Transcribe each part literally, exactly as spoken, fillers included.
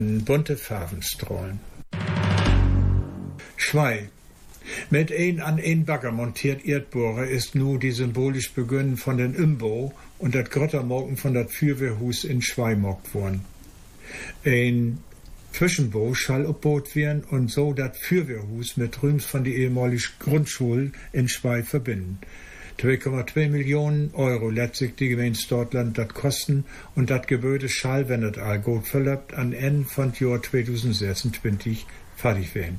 bunte Farben strahlen. Schwei. Mit ein an ein Bagger montiert Erdbohrer ist nu die symbolisch Beginn von den Imbau und dat Grottermorgen von dat Fürwehrhus in Schwei mockt worden. Ein Zwischenbau schall obbaut werden und so dat Fürwehrhus mit Rüms von die ehemalige Grundschule in Schwei verbinden. zwei Komma zwei Millionen Euro letztlich die Gemeinde Stortland dat kosten und dat Gebäude schall, wenn das all gut verlöbt, an Ende von Jahr zweitausendsechsundzwanzig fertig werden.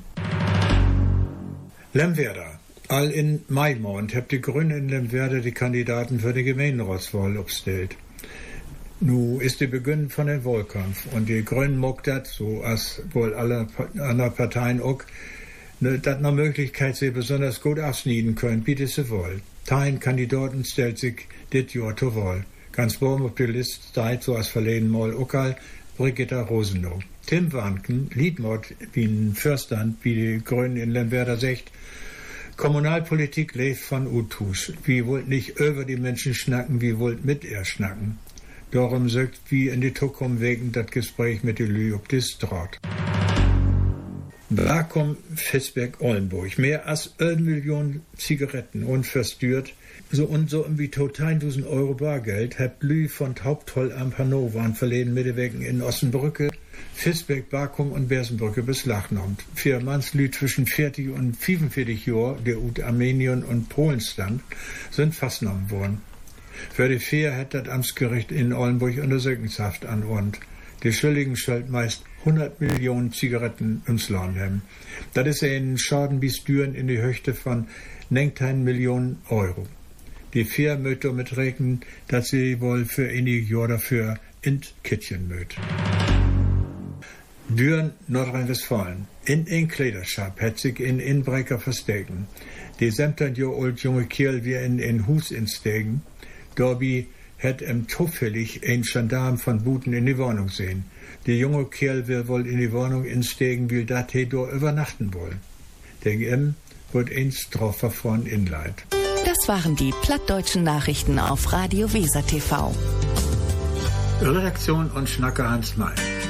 Lemwerder. All in Maimond habt die Grünen in Lemwerder die Kandidaten für die Gemeinderatswahl aufgestellt. Nu ist die Beginn von den Wahlkampf und die Grünen mockt dat, so als wohl alle anderen Parteien auch, ne, dat noch Möglichkeit sie besonders gut abschneiden können, wie sie wollen. Tein Kandidaten stellt sich dit Jahr zur Wahl. Ganz oben auf die Liste steht, so als verleden Mal Okal, Brigitta Rosenow. Tim Wanken, Liedmord wie ein Fürstand, wie die Grünen in Lemwerder sagt, Kommunalpolitik lebt von Utus. Wir wollt nicht über die Menschen schnacken, wir wollt mit ihr schnacken. Darum sagt wie in die Zukunft wegen das Gespräch mit den Lü ob das Draht. Vakuum Fitzberg-Ollenburg. Mehr als eine Million Zigaretten unverstört. So und so wie total tausend Euro Bargeld hat Lü von Haupttoll am Hannover verleden Mittewegen in Ossenbrücke, Fitzberg, Vakuum und Bersenbrücke bis Lachnammt. Vier Manns Lü zwischen vierzig und fünfundvierzig Jahren, der ut Armenien und Polen stand, sind festgenommen worden. Für die vier hat das Amtsgericht in Ollenburg Untersuchungshaft anordnet. Die Schuldigen stellt meist hundert Millionen Zigaretten ins Land haben. Das ist ein Schaden bis Düren in die Höchste von neunzehn Millionen Euro. Die vier möcht damit rechnen, dass sie wohl für einige Jahre dafür in Kittchen möcht. Düren, Nordrhein-Westfalen. In ein Kleidershop hat sich ein Inbrecher verstecken. Die siebzehn Jahre alt junge Kerl wie in ein Hus instegen. Dabei hat ihm zufällig ein Gendarm von Buten in die Wohnung sehen. Der junge Kerl will wohl in die Wohnung insteigen, will dat he dort übernachten wollen. Denk ihm wird ein Strafverfahren inleit. Das waren die plattdeutschen Nachrichten auf Radio Weser T V. Redaktion und Schnacker Hans May.